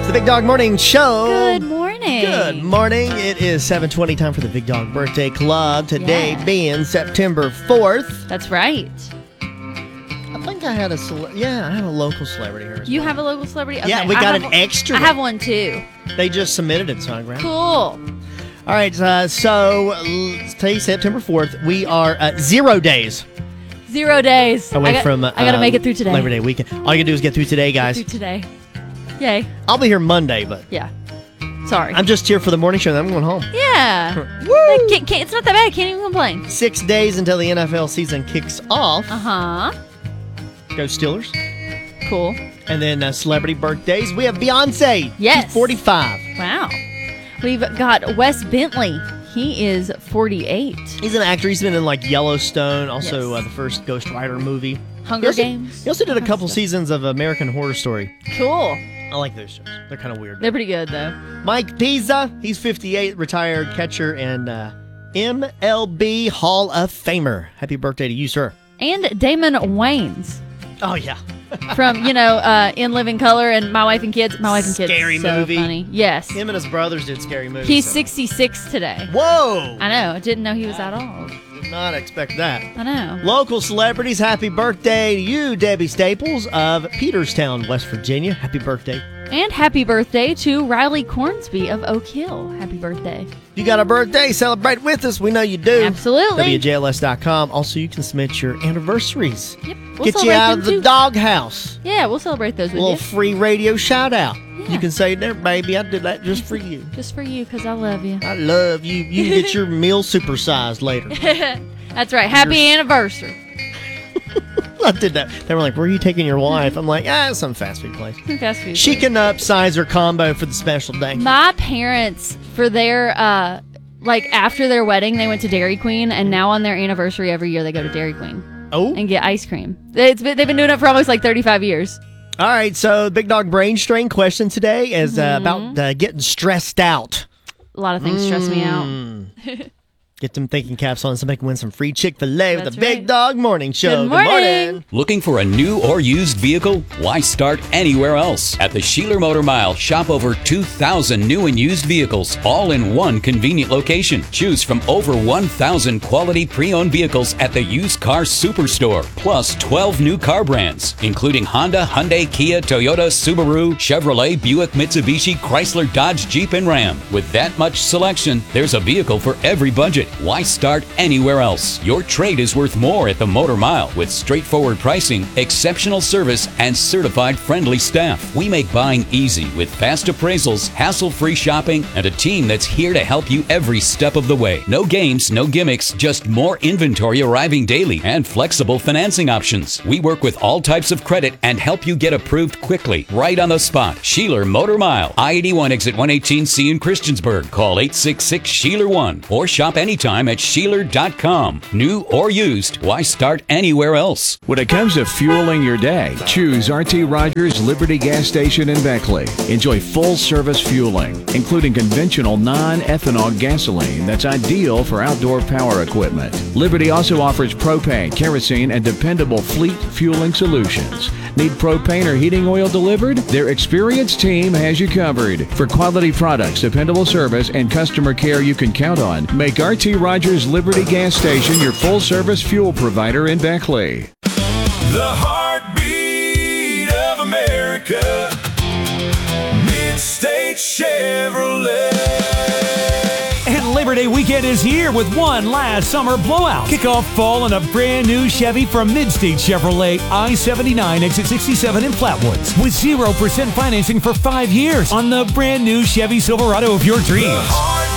The Big Dog Morning Show. Good morning. Good morning. It is 7:20, time for the Big Dog Birthday Club. Today being September 4th. That's right. I think I had I have a local celebrity here. You have a local celebrity? Okay, Yeah, we got an extra I have one too. They just submitted it, so I grabbed it. Cool. All right, so today, September 4th, we are 0 days 0 days. away from I got to make it through today. Labor Day weekend. All you can do is get through today, guys. Through today. Yay. I'll be here Monday, but Yeah. Sorry. I'm just here for the morning show, and I'm going home. Yeah. Woo! It's not that bad. I can't even complain. 6 days until the NFL season kicks off. Uh-huh. Go Steelers. Cool. And then celebrity birthdays. We have Beyonce. Yes. She's 45. Wow. We've got Wes Bentley. He is 48. He's an actor. He's been in like Yellowstone, also Yes. The first Ghost Rider movie. Hunger Games. He also did a couple Stuff. seasons of American Horror Story. Cool. I like those shows. They're kind of weird. They're pretty good, though. Mike Pizza. He's 58, retired catcher and MLB Hall of Famer. Happy birthday to you, sir. And Damon Wayans Oh, yeah. from, In Living Color and My Wife and Kids. My Wife and Kids. Scary so movie. Funny. Yes. Him and his brothers did scary movies. He's so- 66 today. Whoa! I know. I didn't know he was that old. Did not expect that. I know. Local celebrities, happy birthday to you, Debbie Staples of Peterstown, West Virginia. Happy birthday. And happy birthday to Riley Cornsby of Oak Hill. Happy birthday. You got a birthday, celebrate with us. We know you do. Absolutely. WJLS.com. Also, you can submit your anniversaries. Yep. We'll Get you celebrate out them of the too. doghouse. Yeah, we'll celebrate those A with little you. free radio shout out. Yeah. You can say there, baby, I did that just for you. Just for you, because I love you. I love you. You can get your meal supersized later. That's right. Happy anniversary. I did that. They were like, where are you taking your wife? I'm like, some fast food place. Fast food. She can upsize her combo for the special day. My parents, for their, after their wedding, they went to Dairy Queen, and now on their anniversary every year, they go to Dairy Queen Oh. and get ice cream. They've been doing it for almost 35 years. All right, so Big Dog Brain Strain question today is about getting stressed out. A lot of things stress me out. Get them thinking caps on so they can win some free Chick-fil-A with the That's Big right. Dog Morning Show. Good morning. Looking for a new or used vehicle? Why start anywhere else? At the Sheeler Motor Mile, shop over 2,000 new and used vehicles, all in one convenient location. Choose from over 1,000 quality pre-owned vehicles at the Used Car Superstore, plus 12 new car brands, including Honda, Hyundai, Kia, Toyota, Subaru, Chevrolet, Buick, Mitsubishi, Chrysler, Dodge, Jeep, and Ram. With that much selection, there's a vehicle for every budget. Why start anywhere else? Your trade is worth more at the Motor Mile with straightforward pricing, exceptional service, and certified friendly staff. We make buying easy with fast appraisals, hassle-free shopping, and a team that's here to help you every step of the way. No games, no gimmicks, just more inventory arriving daily and flexible financing options. We work with all types of credit and help you get approved quickly, right on the spot. Sheeler Motor Mile, I-81 exit 118C in Christiansburg. Call 866-SHEELER1 or shop anytime at Sheeler.com. New or used, why start anywhere else? When it comes to fueling your day, choose RT Rogers Liberty Gas Station in Beckley. Enjoy full-service fueling, including conventional non-ethanol gasoline that's ideal for outdoor power equipment. Liberty also offers propane, kerosene, and dependable fleet fueling solutions. Need propane or heating oil delivered? Their experienced team has you covered. For quality products, dependable service, and customer care you can count on, make RT Rogers Liberty Gas Station your full-service fuel provider in Beckley. The heartbeat of America, Mid-State Chevrolet. And Labor Day weekend is here with one last summer blowout. Kick off fall in a brand new Chevy from Mid-State Chevrolet, I-79, exit 67 in Flatwoods, with 0% financing for 5 years on the brand new Chevy Silverado of your dreams.